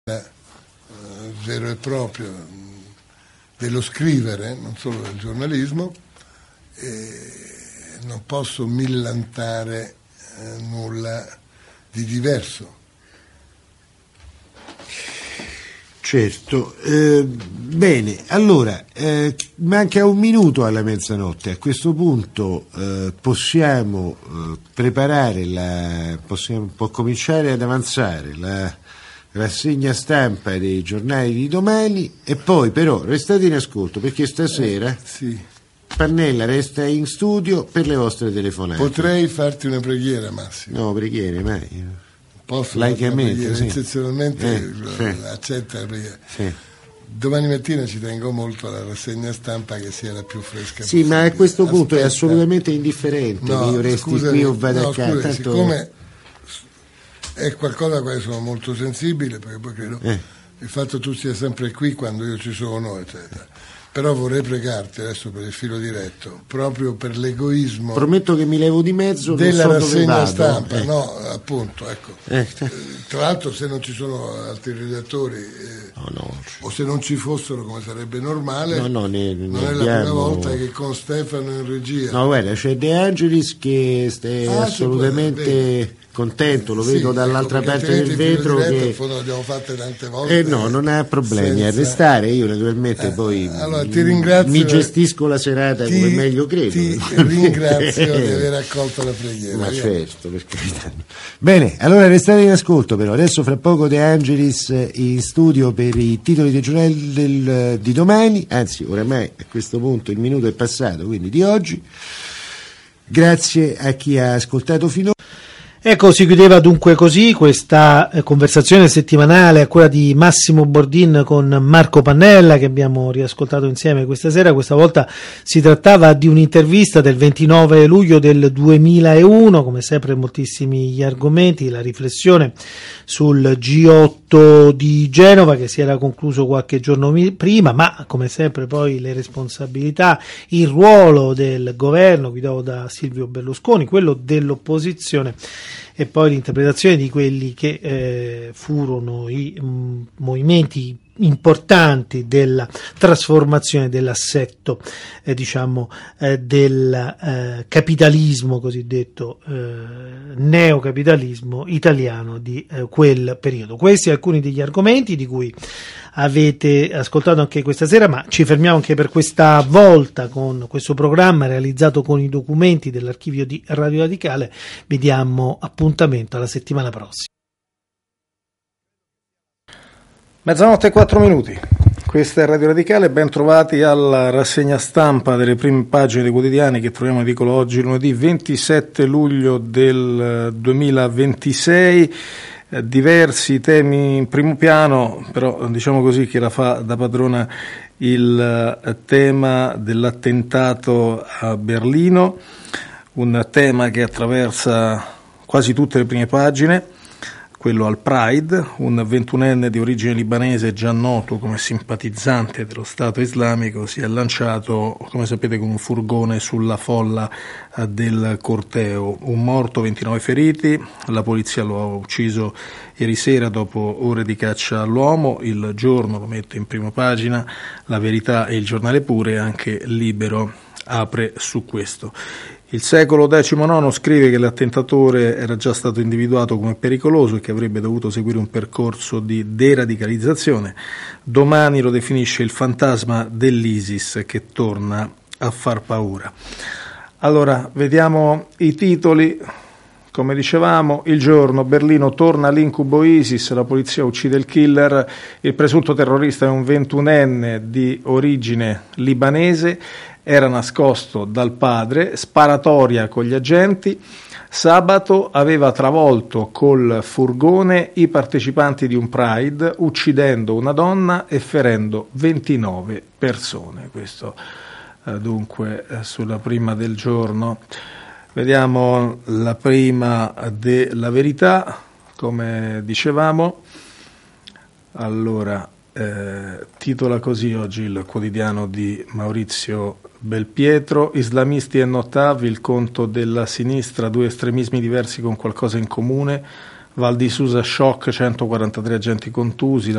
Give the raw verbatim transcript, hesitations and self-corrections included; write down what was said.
eh, vero e proprio dello scrivere, non solo del giornalismo, e non posso millantare eh, nulla di diverso. Certo, eh, bene, allora eh, manca un minuto alla mezzanotte. A questo punto eh, possiamo eh, preparare la possiamo può cominciare ad avanzare la rassegna stampa dei giornali di domani, e poi però restate in ascolto, perché stasera eh, sì. Pannella resta in studio per le vostre telefonate. Potrei farti una preghiera, Massimo? No, preghiere mai. Posso laicamente, sì. Eccezionalmente eh, sì. accetta la preghiera. Sì. Domani mattina ci tengo molto alla rassegna stampa che sia la più fresca sì, possibile. Ma a questo punto Aspetta. È assolutamente indifferente no, che io resti scusami, qui o vada no, a casa. Scusami, tanto... siccome è qualcosa a cui sono molto sensibile, perché poi credo eh. il fatto che tu sia sempre qui quando io ci sono, eccetera. Però vorrei pregarti adesso per il filo diretto, proprio per l'egoismo. Prometto che mi levo di mezzo della non so rassegna dove stampa, eh. no, appunto, ecco. Eh. Tra l'altro, se non ci sono altri redattori eh, no, no. o se non ci fossero, come sarebbe normale, no, no, ne, ne non è abbiamo... la prima volta che con Stefano in regia. No, guarda, c'è De Angelis che è ah, assolutamente contento, lo vedo sì, dall'altra ecco, parte del vetro diretto, che in fondo l'abbiamo fatte tante volte. Eh no, non ha problemi senza... a restare, io naturalmente eh, poi allora, ti ringrazio, mi gestisco la serata ti, come meglio credo. Ti ringrazio di aver accolto la preghiera. Ma certo, per carità. Bene, allora restate in ascolto però, adesso fra poco De Angelis in studio per i titoli dei giornali del, di domani, anzi oramai a questo punto il minuto è passato, quindi di oggi. Grazie a chi ha ascoltato finora. Ecco, si chiudeva dunque così questa eh, conversazione settimanale a cura di Massimo Bordin con Marco Pannella, che abbiamo riascoltato insieme questa sera. Questa volta si trattava di un'intervista del ventinove luglio del duemilauno, come sempre moltissimi gli argomenti, la riflessione sul G otto di Genova che si era concluso qualche giorno prima, ma come sempre poi le responsabilità, il ruolo del governo guidato da Silvio Berlusconi, quello dell'opposizione e poi l'interpretazione di quelli che eh, furono i mh, movimenti importanti della trasformazione dell'assetto eh, diciamo eh, del eh, capitalismo cosiddetto eh, neocapitalismo italiano di eh, quel periodo. Questi alcuni degli argomenti di cui avete ascoltato anche questa sera, ma ci fermiamo anche per questa volta con questo programma realizzato con i documenti dell'archivio di Radio Radicale. Vi diamo appuntamento alla settimana prossima. Mezzanotte e quattro minuti, questa è Radio Radicale, ben trovati alla rassegna stampa delle prime pagine dei quotidiani che troviamo in edicolo oggi, lunedì ventisette luglio del duemilaventisei. Eh, diversi temi in primo piano, però diciamo così che la fa da padrona il eh, tema dell'attentato a Berlino, un tema che attraversa quasi tutte le prime pagine. Quello al Pride, un ventunenne di origine libanese già noto come simpatizzante dello Stato islamico si è lanciato, come sapete, con un furgone sulla folla del corteo. Un morto, ventinove feriti, la polizia lo ha ucciso ieri sera dopo ore di caccia all'uomo. Il Giorno lo mette in prima pagina, La Verità e il Giornale Pure, anche Libero apre su questo. Il Secolo diciannove scrive che l'attentatore era già stato individuato come pericoloso e che avrebbe dovuto seguire un percorso di deradicalizzazione. Domani lo definisce il fantasma dell'ISIS che torna a far paura. Allora, vediamo i titoli. Come dicevamo, Il Giorno, Berlino torna all'incubo ISIS, la polizia uccide il killer, il presunto terrorista è un ventunenne di origine libanese, era nascosto dal padre, sparatoria con gli agenti, sabato aveva travolto col furgone i partecipanti di un Pride, uccidendo una donna e ferendo ventinove persone. Questo eh, dunque eh, sulla prima del Giorno. Vediamo la prima della Verità, come dicevamo. Allora, eh, titola così oggi il quotidiano di Maurizio Belpietro: islamisti e Notav, il conto della sinistra, due estremismi diversi con qualcosa in comune, Val di Susa shock, centoquarantatré agenti contusi,